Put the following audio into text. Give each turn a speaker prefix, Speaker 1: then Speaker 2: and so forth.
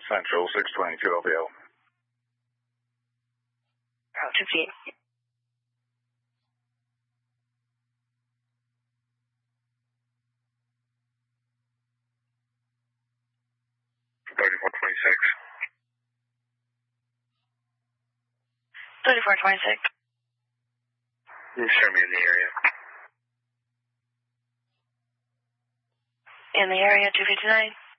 Speaker 1: Central, 622 LVL.
Speaker 2: Route 15. $34.26.
Speaker 1: You show me in the area.
Speaker 2: In the area, 259.